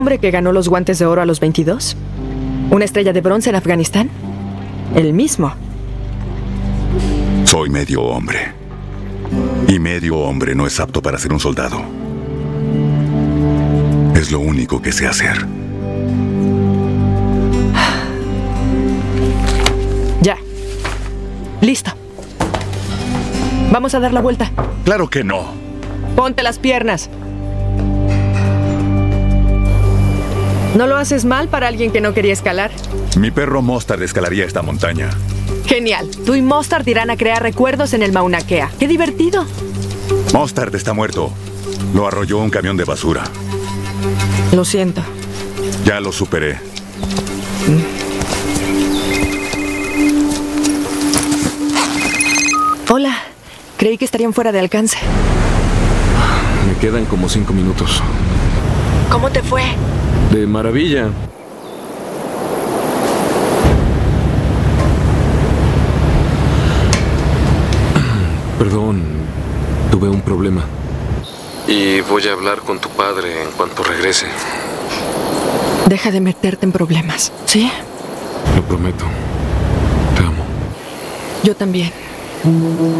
¿Hombre que ganó los guantes de oro a los 22? ¿Una estrella de bronce en Afganistán? El mismo. Soy medio hombre. Y medio hombre no es apto para ser un soldado. Es lo único que sé hacer. Ya. Listo. Vamos a dar la vuelta. ¡Claro que no! Ponte las piernas. ¿No lo haces mal para alguien que no quería escalar? Mi perro Mustard escalaría esta montaña. Genial. Tú y Mustard irán a crear recuerdos en el Mauna Kea. ¡Qué divertido! Mustard está muerto. Lo arrolló un camión de basura. Lo siento. Ya lo superé. Hola. Creí que estarían fuera de alcance. Me quedan como 5 minutos. ¿Cómo te fue? De maravilla. Perdón, tuve un problema. Y voy a hablar con tu padre en cuanto regrese. Deja de meterte en problemas, ¿sí? Lo prometo. Te amo. Yo también.